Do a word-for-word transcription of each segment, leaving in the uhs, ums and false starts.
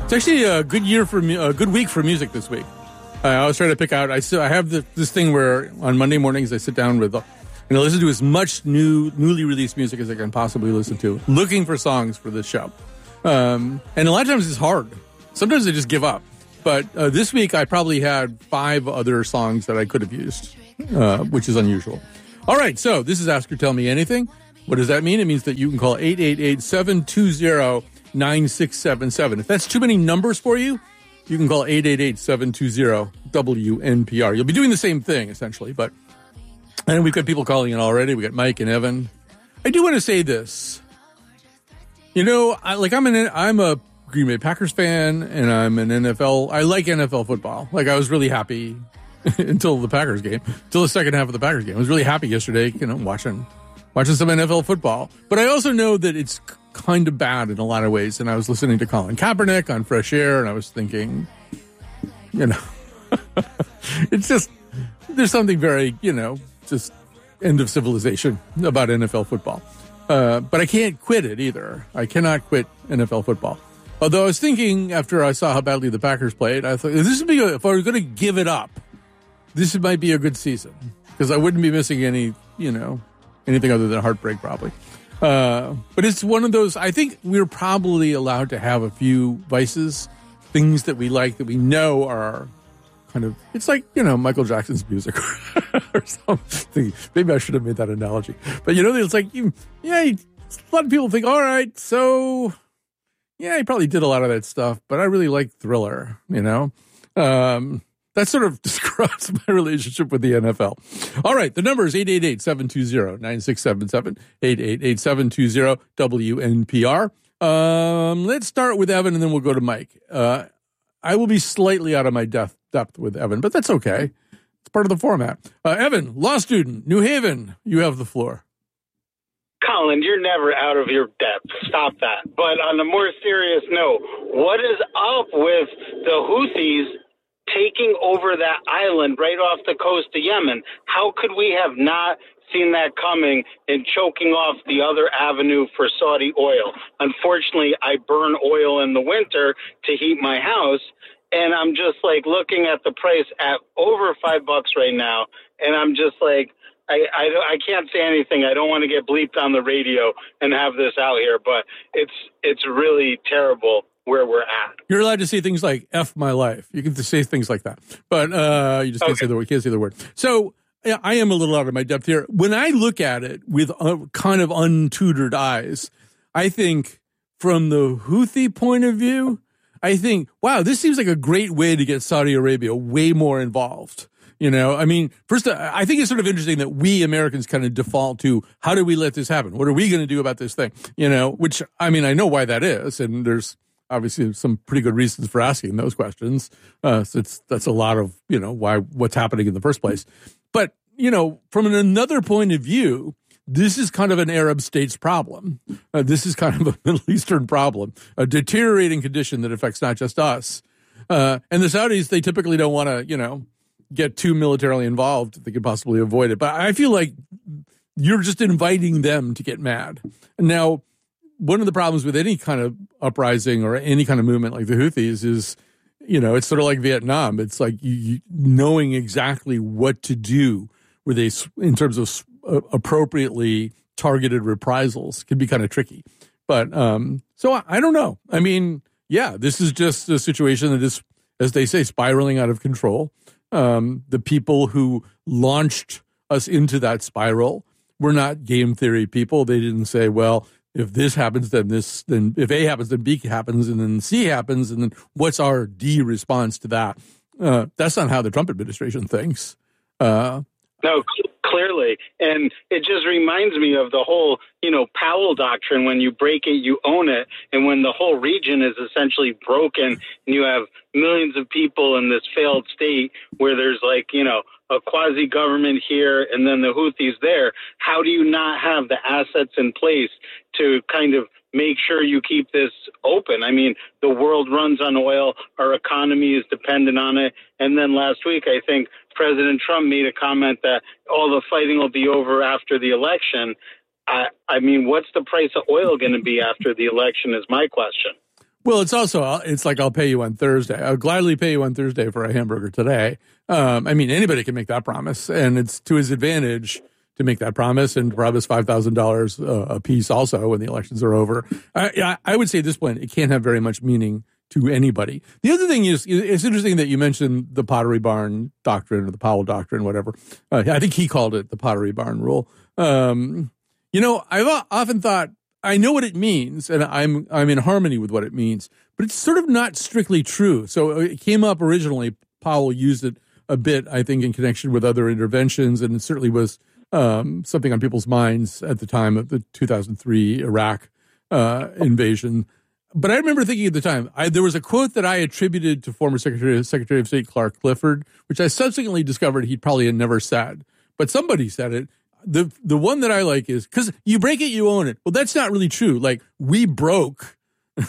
It's actually a good year for mu- a good week for music this week. Uh, I was trying to pick out. I still, I have the, this thing where on Monday mornings I sit down with, uh, and I listen to as much new, newly released music as I can possibly listen to, looking for songs for this show. Um, and a lot of times it's hard. Sometimes I just give up. But uh, this week I probably had five other songs that I could have used, uh, which is unusual. All right, so this is Ask or Tell Me Anything. What does that mean? It means that you can call eight eight eight, seven two zero, nine six seven seven. If that's too many numbers for you, you can call eight eight eight, seven two zero, W N P R. You'll be doing the same thing, essentially. But and we've got people calling in already. We got Mike and Evan. I do want to say this. You know, I, like I'm an I'm a Green Bay Packers fan, and I'm an N F L. I like N F L football. Like I was really happy until the Packers game, until the second half of the Packers game. I was really happy yesterday, you know, watching watching some N F L football. But I also know that it's kind of bad in a lot of ways. And I was listening to Colin Kaepernick on Fresh Air, and I was thinking, you know, it's just, there's something very, you know, just end of civilization about N F L football. Uh, but I can't quit it either. I cannot quit N F L football. Although I was thinking after I saw how badly the Packers played, I thought this would be, a, if I was going to give it up, this might be a good season because I wouldn't be missing any, you know, anything other than heartbreak probably. Uh, but it's one of those, I think we're probably allowed to have a few vices, things that we like that we know are kind of, it's like, you know, Michael Jackson's music or something. Maybe I should have made that analogy. But, you know, it's like, you, yeah, you, a lot of people think, all right, so, yeah, he probably did a lot of that stuff, but I really like Thriller, you know? Um, that sort of describes my relationship with the N F L. All right, the number is eight eight eight, seven two zero, nine six seven seven, eight eight eight, seven two zero, W N P R. Um, let's start with Evan, and then we'll go to Mike. Uh, I will be slightly out of my depth, depth with Evan, but that's okay. It's part of the format. Uh, Evan, law student, New Haven, you have the floor. Colin, you're never out of your depth. Stop that. But on a more serious note, what is up with the Houthis taking over that island right off the coast of Yemen? How could we have not seen that coming and choking off the other avenue for Saudi oil? Unfortunately, I burn oil in the winter to heat my house, and I'm just like looking at the price at over five bucks right now, and I'm just like, I, I, I can't say anything. I don't want to get bleeped on the radio and have this out here, but it's it's really terrible where we're at. You're allowed to say things like "F my life." You can just say things like that, but uh, you just can't okay. say the word. Can't say the word. So yeah, I am a little out of my depth here. When I look at it with uh, kind of untutored eyes, I think from the Houthi point of view, I think, wow, this seems like a great way to get Saudi Arabia way more involved. You know, I mean, first, I think it's sort of interesting that we Americans kind of default to how do we let this happen? What are we going to do about this thing? You know, which, I mean, I know why that is. And there's obviously some pretty good reasons for asking those questions. Uh, so it's, that's a lot of, you know, why, what's happening in the first place. But, you know, from another point of view, this is kind of an Arab states problem. Uh, this is kind of a Middle Eastern problem, a deteriorating condition that affects not just us. Uh, and the Saudis, they typically don't want to, you know, get too militarily involved if they could possibly avoid it. But I feel like you're just inviting them to get mad. Now, one of the problems with any kind of uprising or any kind of movement like the Houthis is, you know, it's sort of like Vietnam. It's like you, you knowing exactly what to do where they, in terms of uh, appropriately targeted reprisals, can be kind of tricky. But um, so I, I don't know. I mean, yeah, this is just a situation that is, as they say, spiraling out of control. Um, the people who launched us into that spiral were not game theory people. They didn't say, well, if this happens, then this, then if A happens, then B happens, and then C happens, and then what's our D response to that? Uh, that's not how the Trump administration thinks. Uh, no, clearly. And it just reminds me of the whole, you know, Powell doctrine. When you break it, you own it. And when the whole region is essentially broken and you have millions of people in this failed state where there's like, you know, a quasi-government here and then the Houthis there, how do you not have the assets in place to kind of make sure you keep this open? I mean, the world runs on oil. Our economy is dependent on it. And then last week, I think President Trump made a comment that all the fighting will be over after the election. I, I mean, what's the price of oil going to be after the election is my question. Well, it's also, it's like, I'll pay you on Thursday. I'll gladly pay you on Thursday for a hamburger today. Um, I mean, anybody can make that promise, and it's to his advantage to make that promise and promise five thousand dollars uh, a piece also when the elections are over. I, I would say at this point, it can't have very much meaning to anybody. The other thing is, it's interesting that you mentioned the Pottery Barn doctrine or the Powell doctrine, whatever. Uh, I think he called it the Pottery Barn rule. Um, you know, I've often thought, I know what it means, and I'm I'm in harmony with what it means, but it's sort of not strictly true. So it came up originally. Powell used it a bit, I think, in connection with other interventions, and it certainly was um, something on people's minds at the time of the two thousand three Iraq uh, invasion. But I remember thinking at the time, I, there was a quote that I attributed to former Secretary, Secretary of State Clark Clifford, which I subsequently discovered he'd probably had never said. But somebody said it. The the one that I like is, because you break it, you own it. Well, that's not really true. Like, we broke.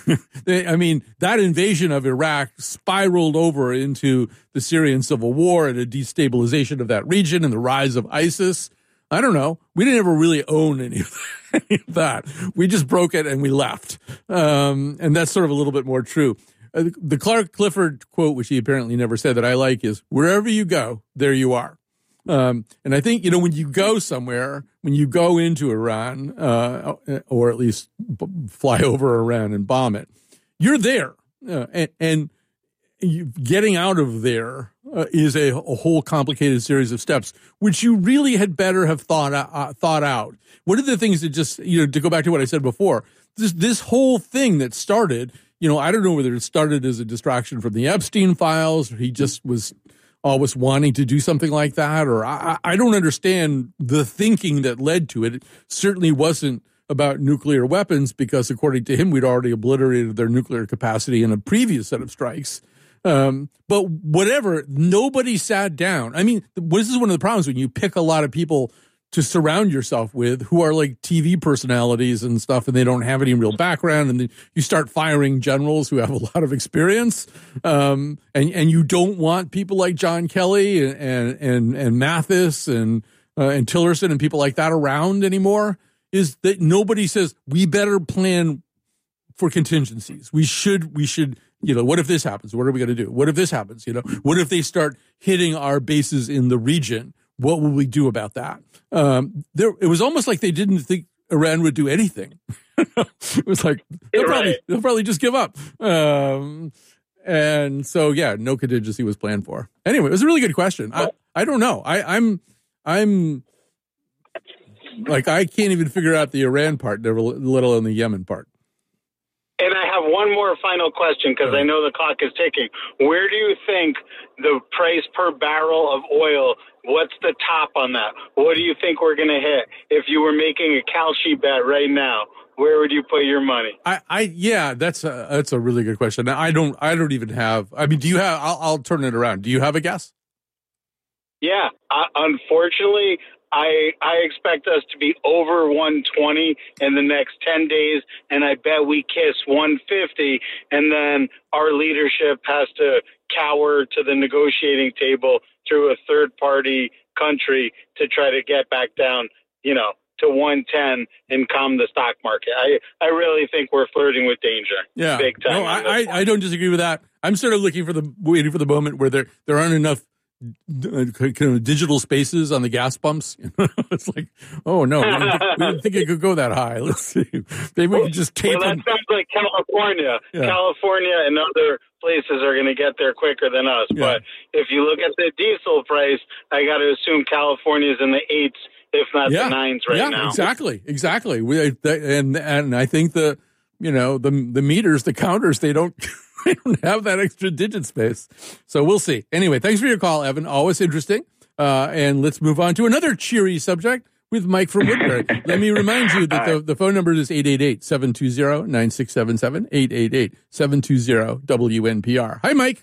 I mean, that invasion of Iraq spiraled over into the Syrian civil war and a destabilization of that region and the rise of ISIS. I don't know. We didn't ever really own any of that. We just broke it and we left. Um, and that's sort of a little bit more true. Uh, the Clark Clifford quote, which he apparently never said, that I like is, wherever you go, there you are. Um, and I think, you know, when you go somewhere, when you go into Iran, uh, or at least b- fly over Iran and bomb it, you're there. Uh, and and you, getting out of there uh, is a, a whole complicated series of steps, which you really had better have thought uh, thought out. One of the things that just, you know, to go back to what I said before, this this whole thing that started, you know, I don't know whether it started as a distraction from the Epstein files, or he just was always wanting to do something like that, or I, I don't understand the thinking that led to it. It certainly wasn't about nuclear weapons, because according to him, we'd already obliterated their nuclear capacity in a previous set of strikes. Um, but whatever, nobody sat down. I mean, this is one of the problems when you pick a lot of people to surround yourself with who are like T V personalities and stuff, and they don't have any real background, and then you start firing generals who have a lot of experience, um, and and you don't want people like John Kelly and and and, and Mathis and uh, and Tillerson and people like that around anymore. Is that nobody says we better plan for contingencies? We should we should you know, what if this happens? What are we going to do? What if this happens? You know, what if they start hitting our bases in the region? What will we do about that? Um, there, it was almost like they didn't think Iran would do anything. It was like, they'll probably, right. they'll probably just give up. Um, and so, yeah, no contingency was planned for. Anyway, it was a really good question. I, I don't know. I, I'm, I'm like, I can't even figure out the Iran part, let alone the Yemen part. And I have one more final question, because I know the clock is ticking. Where do you think the price per barrel of oil, what's the top on that? What do you think we're going to hit? If you were making a Kalshi bet right now, where would you put your money? I, I yeah, that's a, that's a really good question. I don't I don't even have, I mean, do you have, I'll, I'll turn it around. Do you have a guess? Yeah, uh, unfortunately, I I expect us to be over one twenty in the next ten days, and I bet we kiss one fifty, and then our leadership has to cower to the negotiating table through a third-party country to try to get back down, you know, to one ten and calm the stock market. I, I really think we're flirting with danger. Yeah, big time. No, I, I, I don't disagree with that. I'm sort of looking for the waiting for the moment where there there aren't enough kind of digital spaces on the gas pumps. It's like, oh no, we didn't, think, we didn't think it could go that high. Let's see, maybe we can just tape. Well, that them. sounds like California. Yeah. California and other places are going to get there quicker than us. Yeah. But if you look at the diesel price, I got to assume California's in the eights, if not yeah. the nines, right yeah, now. Yeah, exactly, exactly. We and and I think the you know the the meters, the counters, they don't. They don't have that extra digit space. So we'll see. Anyway, thanks for your call, Evan. Always interesting. Uh, and let's move on to another cheery subject with Mike from Woodbury. Let me remind you that the, the phone number is eight eight eight, seven two zero, nine six seven seven, eight eight eight, seven two zero, W N P R. Hi, Mike.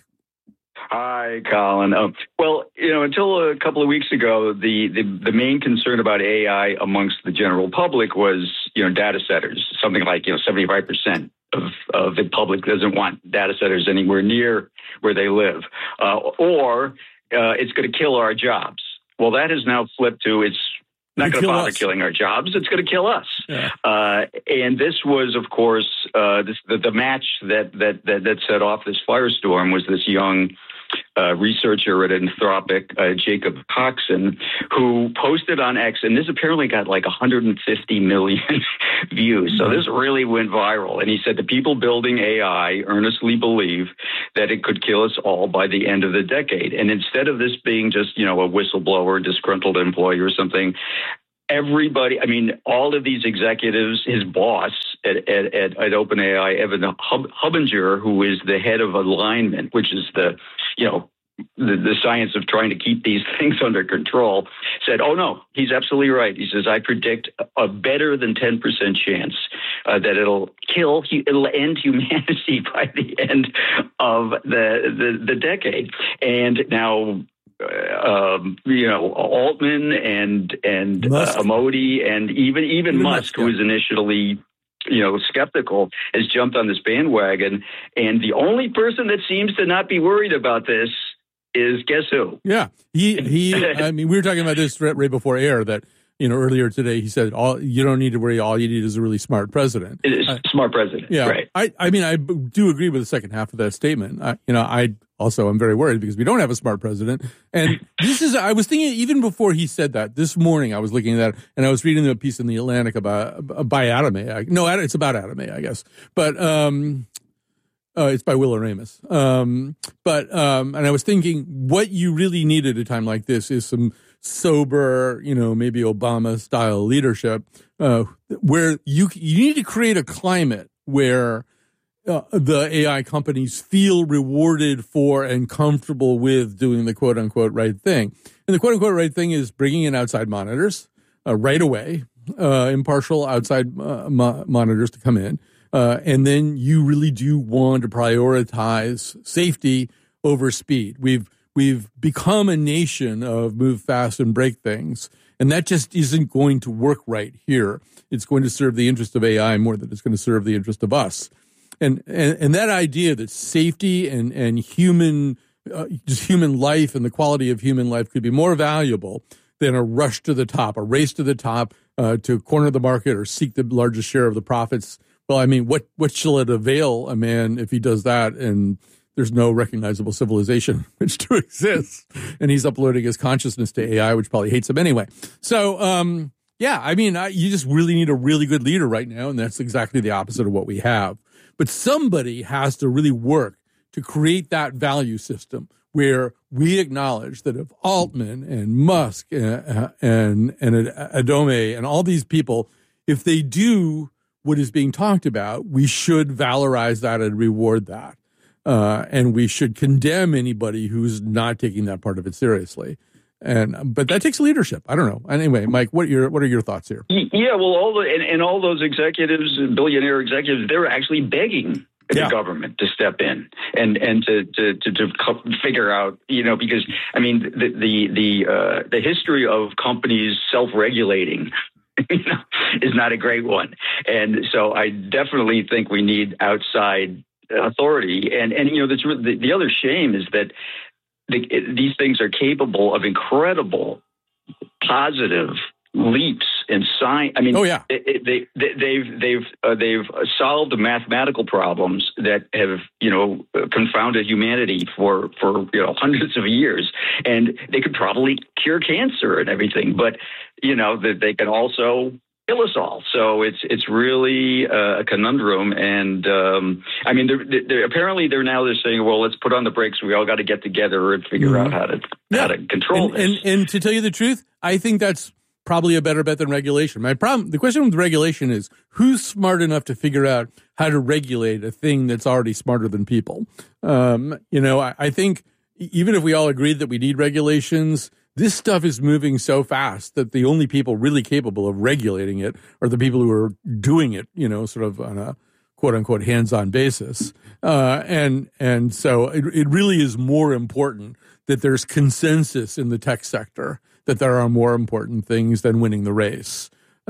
Hi, Colin. Um, well, you know, until a couple of weeks ago, the, the, the main concern about A I amongst the general public was, you know, data centers, something like, you know, seventy-five percent. Of, of the public doesn't want data centers anywhere near where they live, uh, or uh, it's going to kill our jobs. Well, that has now flipped to it's Not going to bother us. killing our jobs. It's going to kill us. Yeah. Uh, and this was, of course, uh, this, the, the match that, that that that set off this firestorm was this young uh, researcher at Anthropic, uh, Jacob Coxon, who posted on X, and this apparently got like one hundred fifty million views. So this really went viral. And he said the people building A I earnestly believe that it could kill us all by the end of the decade. And instead of this being just, you know, a whistleblower, disgruntled employee or something, everybody, I mean, all of these executives, his boss at, at, at, at OpenAI, Evan Hub, Hubinger, who is the head of alignment, which is the, you know, the, the science of trying to keep these things under control, said, oh, no, he's absolutely right. He says, I predict a better than ten percent chance uh, that it'll kill, it'll end humanity by the end of the, the, the decade. And now, Uh, um, you know, Altman and and uh, Modi and even even Musk, who was initially, you know, skeptical, has jumped on this bandwagon. And the only person that seems to not be worried about this is, guess who? Yeah, he he. I mean, we were talking about this right, right before air that, you know, earlier today, he said, all you don't need to worry. All you need is a really smart president. It is uh, smart president. Yeah. Right. I, I mean, I do agree with the second half of that statement. I, you know, I also am very worried because we don't have a smart president. And this is, I was thinking even before he said that this morning, I was looking at that and I was reading a piece in the Atlantic about, by Adam A. I, no, it's about Adam A, I guess. But, um, Uh, it's by Willa Ramus. Um, but, um, and I was thinking what you really need at a time like this is some sober, you know, maybe Obama style leadership, uh, where you, you need to create a climate where, uh, the A I companies feel rewarded for and comfortable with doing the quote unquote right thing. And the quote unquote right thing is bringing in outside monitors, uh, right away, uh, impartial outside uh, mo- monitors to come in. Uh, and then you really do want to prioritize safety over speed. We've we've become a nation of move fast and break things, and that just isn't going to work right here. It's going to serve the interest of A I more than it's going to serve the interest of us. And and, and that idea that safety and and human uh, just human life and the quality of human life could be more valuable than a rush to the top, a race to the top uh, to corner the market or seek the largest share of the profits. Well, I mean, what, what shall it avail a man if he does that and there's no recognizable civilization which to exist, and he's uploading his consciousness to A I, which probably hates him anyway. So, um, yeah, I mean, I, you just really need a really good leader right now, and that's exactly the opposite of what we have. But somebody has to really work to create that value system where we acknowledge that if Altman and Musk and and, and Adome and all these people, if they do what is being talked about, we should valorize that and reward that. Uh, and we should condemn anybody who's not taking that part of it seriously. And but that takes leadership. I don't know. Anyway, Mike, what are your what are your thoughts here? Yeah, well, all the and, and all those executives, billionaire executives, they're actually begging the yeah. government to step in and and to to to, to figure out, you know, because I mean the the the uh, the history of companies self-regulating, you know, is not a great one. And so I definitely think we need outside authority. And, and you know, that's, the, the other shame is that the, these things are capable of incredible positive leaps in science. I mean, oh, yeah. they, they, they, they've, they've, uh, they've solved mathematical problems that have, you know, confounded humanity for, for, you know, hundreds of years. And they could probably cure cancer and everything, but, you know, that they can also kill us all. So it's it's really uh, a conundrum. And um, I mean, they're, they're, apparently they're now they're saying, well, let's put on the brakes. We all got to get together and figure mm-hmm. out how to yeah. how to control and, this. And, and to tell you the truth, I think that's probably a better bet than regulation. My problem, the question with regulation is who's smart enough to figure out how to regulate a thing that's already smarter than people. Um, you know, I, I think even if we all agreed that we need regulations, this stuff is moving so fast that the only people really capable of regulating it are the people who are doing it, you know, sort of on a quote unquote hands-on basis. Uh, and, and so it, it really is more important that there's consensus in the tech sector that there are more important things than winning the race.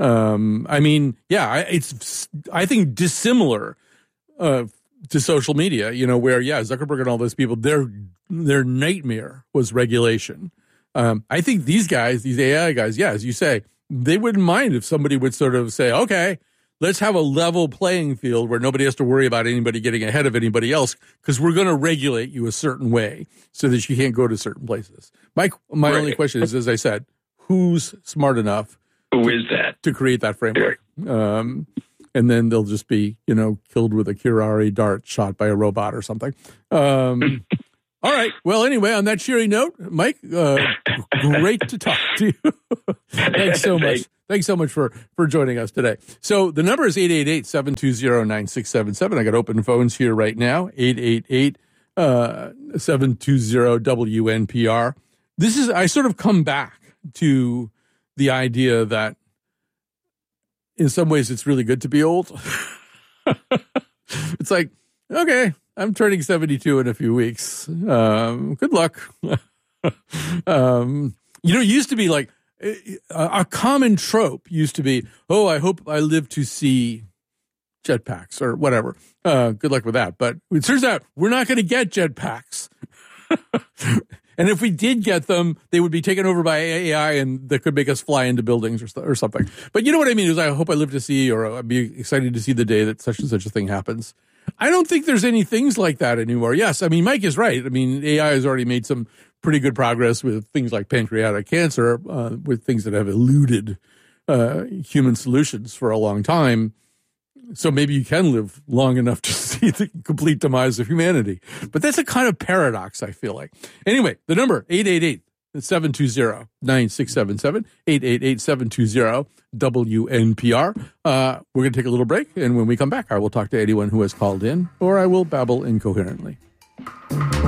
Um, I mean, yeah, it's, I think dissimilar, uh, to social media, you know, where, yeah, Zuckerberg and all those people, their, their nightmare was regulation. Um, I think these guys, these A I guys, yeah, as you say, they wouldn't mind if somebody would sort of say, okay, let's have a level playing field where nobody has to worry about anybody getting ahead of anybody else because we're going to regulate you a certain way so that you can't go to certain places. My, my right. only question is, as I said, who's smart enough Who is that? to create that framework? Um, and then they'll just be, you know, killed with a Kirari dart shot by a robot or something. Um, all right. Well, anyway, on that cheery note, Mike, uh, great to talk to you. Thanks so much. Thanks so much for, for joining us today. So the number is eight eight eight, seven two zero, nine six seven seven. I got open phones here right now, eight eight eight, seven two zero, W N P R. This is, I sort of come back to the idea that in some ways it's really good to be old. It's like, okay, I'm turning seventy-two in a few weeks. Um, good luck. um, you know, it used to be like, a common trope used to be, oh, I hope I live to see jetpacks or whatever. Uh, good luck with that. But it turns out we're not going to get jetpacks. And if we did get them, they would be taken over by A I and that could make us fly into buildings or, or something. But you know what I mean? Is I hope I live to see, or I'd be excited to see the day that such and such a thing happens. I don't think there's any things like that anymore. Yes, I mean, Mike is right. I mean, A I has already made some pretty good progress with things like pancreatic cancer, uh, with things that have eluded uh, human solutions for a long time. So maybe you can live long enough to see the complete demise of humanity. But that's a kind of paradox, I feel like. Anyway, the number, eight eight eight, seven two zero, nine six seven seven, eight eight eight, seven two zero, W N P R. Uh, we're going to take a little break, and when we come back, I will talk to anyone who has called in, or I will babble incoherently.